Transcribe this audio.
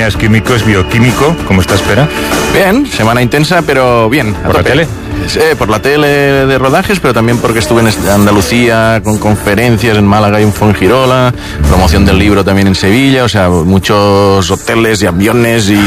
es químico, es bioquímico. ¿Cómo está, Espera? Bien, semana intensa, pero bien. ¿Por la tele? Por la tele de rodajes, pero también porque estuve en Andalucía con conferencias, en Málaga y en Fuengirola, promoción del libro también en Sevilla, o sea, muchos hoteles y aviones y